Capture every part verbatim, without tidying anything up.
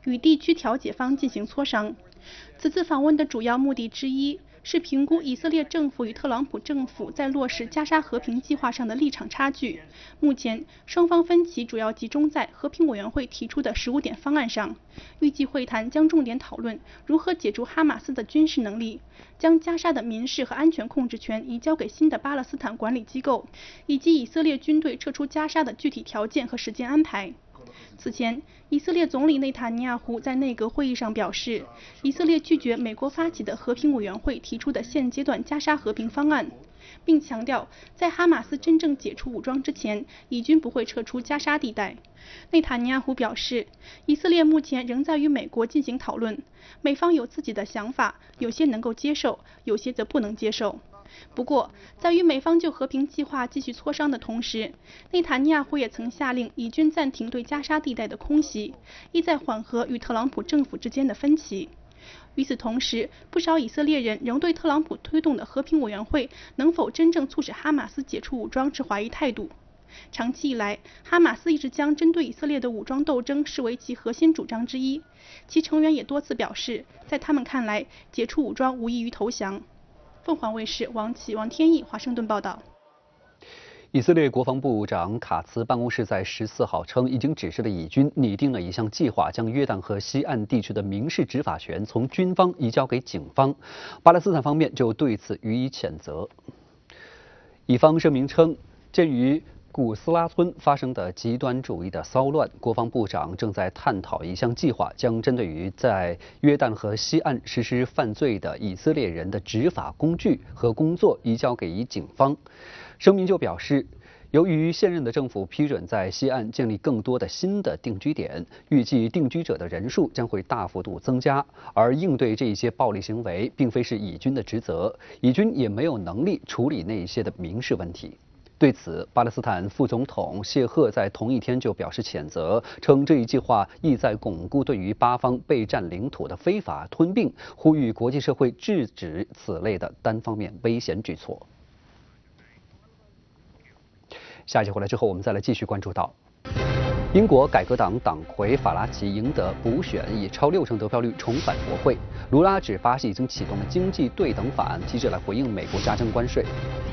与地区调解方进行磋商。此次访问的主要目的之一是评估以色列政府与特朗普政府在落实加沙和平计划上的立场差距。目前，双方分歧主要集中在和平委员会提出的十五点方案上。预计会谈将重点讨论如何解除哈马斯的军事能力，将加沙的民事和安全控制权移交给新的巴勒斯坦管理机构，以及以色列军队撤出加沙的具体条件和时间安排。此前，以色列总理内塔尼亚胡在内阁会议上表示，以色列拒绝美国发起的和平委员会提出的现阶段加沙和平方案，并强调，在哈马斯真正解除武装之前，以军不会撤出加沙地带。内塔尼亚胡表示，以色列目前仍在与美国进行讨论，美方有自己的想法，有些能够接受，有些则不能接受。不过，在与美方就和平计划继续磋商的同时，内塔尼亚胡也曾下令以军暂停对加沙地带的空袭，意在缓和与特朗普政府之间的分歧。与此同时，不少以色列人仍对特朗普推动的和平委员会能否真正促使哈马斯解除武装持怀疑态度。长期以来，哈马斯一直将针对以色列的武装斗争视为其核心主张之一，其成员也多次表示，在他们看来，解除武装无异于投降。凤凰卫视王启、王天意华盛顿报道。 以色列国防部长卡茨办公室在十四号称，已经指示了以军拟定了一项计划，将约旦河西岸地区的民事执法权从军方移交给警方。巴勒斯坦方面就对此予以谴责。以方声明称，鉴于古斯拉村发生的极端主义的骚乱，国防部长正在探讨一项计划，将针对于在约旦河西岸实施犯罪的以色列人的执法工具和工作移交给警方。声明就表示，由于现任的政府批准在西岸建立更多的新的定居点，预计定居者的人数将会大幅度增加，而应对这些暴力行为并非是以军的职责，以军也没有能力处理那些的民事问题。对此，巴勒斯坦副总统谢赫在同一天就表示谴责，称这一计划意在巩固对于巴方被占领土的非法吞并，呼吁国际社会制止此类的单方面危险举措。下一节回来之后，我们再来继续关注到，英国改革党党魁法拉奇赢得补选，以超六成得票率重返国会。卢拉指巴西已经启动了经济对等法案机制来回应美国加征关税。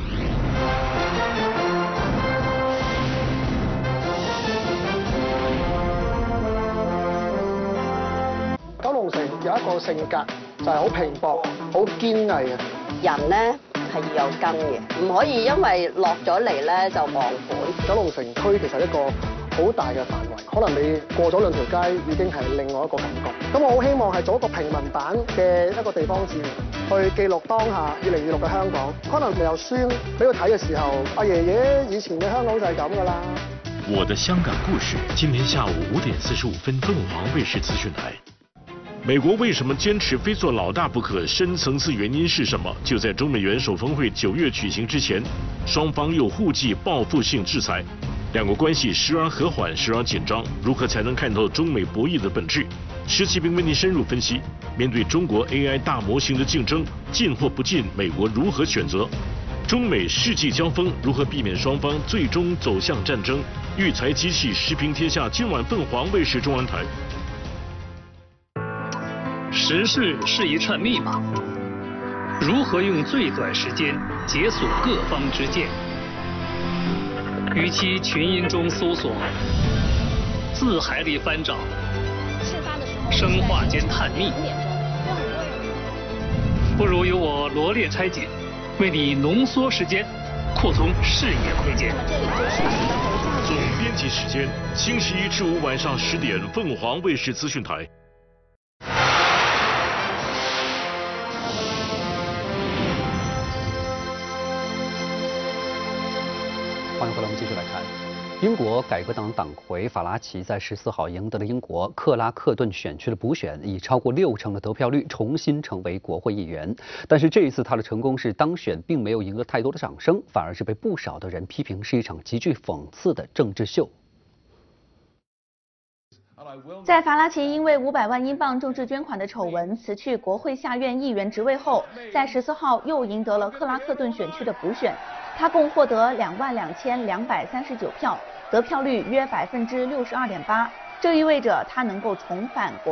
九龍城有一個性格就係好拼搏、好堅毅嘅人咧。係要有根嘅，唔可以因為落咗嚟咧就忘本。 九龍城區其實一個好大嘅範圍，可能你過咗兩條街已經係另外一個感覺。咁我好希望係做一個平民版嘅一個地方志，去記錄當下二零二六嘅香港。可能你由書俾佢睇嘅時候，阿爺爺以前嘅香港就係咁㗎啦。 我的香港故事，今天下午五點四十五分，鳳凰衛視資訊台。美國為什麼堅持非做老大不可？深層次原因是什麼？就在中美元首峰會九月舉行之前，雙方又互記報復性制裁，兩國關係時而和緩，時而緊張。如何才能看透中美博弈的本質？施啟斌為您深入分析。面對中國 A I 大模型的競爭，進或不進，美國如何選擇？中美世紀交鋒，如何避免雙方最終走向戰爭？育才機器時評天下，今晚鳳凰衛視中文台。 時事是一串密碼，如何用最短時間解鎖各方之見？與其群英中搜索，字海裡翻找，生化間探秘，不如由我羅列拆解，為你濃縮時間，擴充視野空間。 總編輯時間：星期一至五晚上十點，鳳凰衛視資訊台。 欢迎回来，我们继续来看，英国改革党党魁法拉奇在十四号赢得了英国克拉克顿选区的补选，以超过六成的得票率重新成为国会议员。但是这一次他的成功是当选，并没有赢得太多的掌声，反而是被不少的人批评是一场极具讽刺的政治秀。 在法拉奇因为五百万英镑政治捐款的丑闻辞去国会下院议员职位后，在十四号又赢得了克拉克顿选区的补选。他共获得两万两千两百三十九票，得票率约百分之六十二点八，这意味着他能够重返国